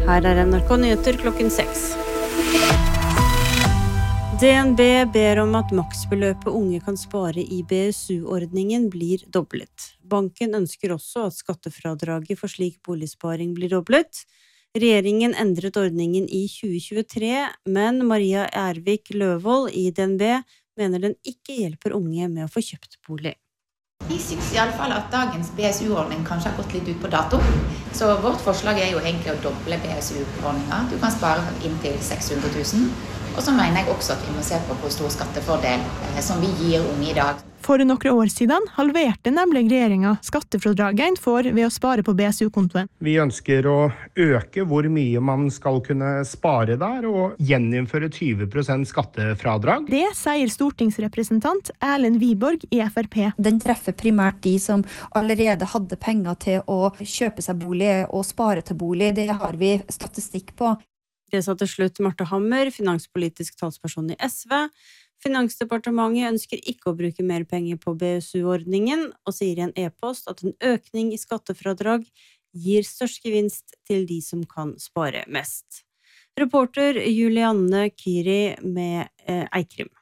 Her NRK Nyheter klokken 6. DNB ber om at maksbeløpet unge kan spare i BSU-ordningen blir doblet. Banken ønsker også at skattefradraget for slik boligsparing blir doblet. Regjeringen endret ordningen i 2023, men Maria Ervik Løvold i DNB mener den ikke hjelper unge med å få kjøpt bolig. Vi synes i alle fall at dagens BSU-ordning kanskje har gått litt ut på dato. Så vårt forslag jo egentlig å doble BSU-ordningen. Du kan spare inntil 600 000. Og så mener jeg også at vi må se på hvor stor skattefordel som vi gir unge i dag. For noen år siden halverte nemlig regjeringen skattefradraget for ved å spare på BSU-kontoen. Vi ønsker å øke hvor mye man skal kunne spare der, og gjeninnføre 20% skattefradrag. Det sier stortingsrepresentant Erlend Wiborg i FrP. Den treffer primært de som allerede hadde penger til å kjøpe seg bolig og spare til bolig. Det har vi statistikk på. Det sa til slutt Marte Hammer, finanspolitisk talsperson i SV. Finansdepartementet ønsker ikke å bruke mer penger på BSU-ordningen, og sier i en e-post at en økning i skattefradrag gir størst gevinst til de som kan spare mest. Reporter Julianne Kyri med Eikrim.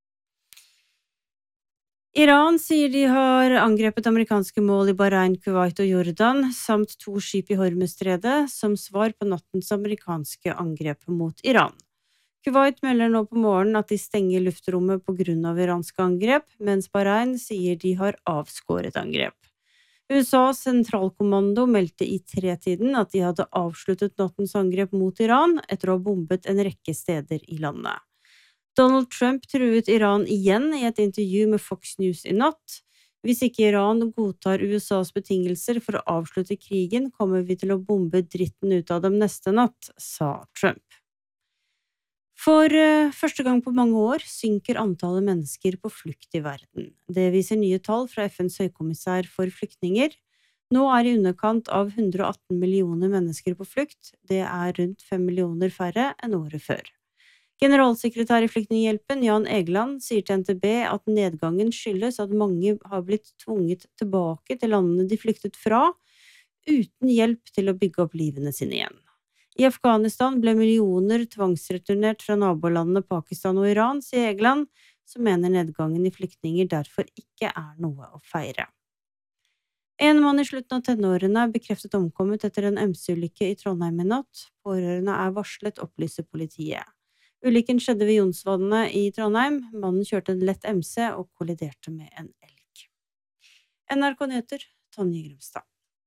Iran sier de har angrepet amerikanske mål i Bahrain, Kuwait og Jordan, samt 2 skip i Hormuzstredet, som svar på nattens amerikanske angrep mot Iran. Kuwait melder nå på morgenen at de stenger luftrommet på grunn av iranske angrep, mens Bahrain sier de har avskåret angrep. USAs sentralkommando meldte i 3-tiden at de hadde avsluttet nattens angrep mot Iran etter å ha bombet en rekke steder i landet. Donald Trump truet Iran igjen i et intervju med Fox News i natt. Hvis ikke Iran godtar USAs betingelser for å avslutte krigen, kommer vi til å bombe dritten ut av dem neste natt, sa Trump. For første gang på mange år synker antallet mennesker på flukt i verden. Det viser nye tall fra FNs høykommissær for flyktninger. Nå i underkant av 118 millioner mennesker på flukt. Det rundt 5 millioner færre enn året før. Generalsekretær i Flyktninghjelpen, Jan Egeland, sier til NTB at nedgangen skyldes at mange har blitt tvunget tilbake til landene de flyktet fra, uten hjelp til å bygge opp livene sine igjen. I Afghanistan ble millioner tvangsreturnert fra nabolandene Pakistan og Iran, sier Egeland, som mener nedgangen i flyktninger derfor ikke noe å feire. En mann i slutten av tenårene bekreftet omkommet etter en MC-ulykke i Trondheim i natt. Pårørende varslet, opplyser politiet. Ulykken skjedde ved Jonsvannet i Trondheim. Mannen kjørte en lett MC og kolliderte med en elg. NRK Nyheter, Tonje Grimstad.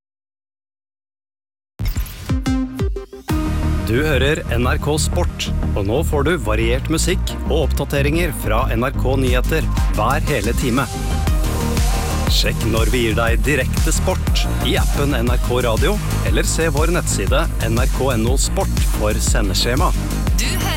Du hører NRK Sport, og nå får du variert musikk og oppdateringer fra NRK Nyheter hver hele time. Sjekk når vi gir deg direkte sport i appen NRK Radio, eller se vår nettside nrk.no sport for sendeskjema. Du